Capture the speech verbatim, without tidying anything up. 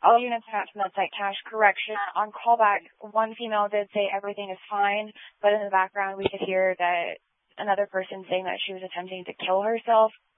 all units match from that site. Cash correction. On callback, one female did say everything is fine, but in the background we could hear that another person saying that she was attempting to kill herself.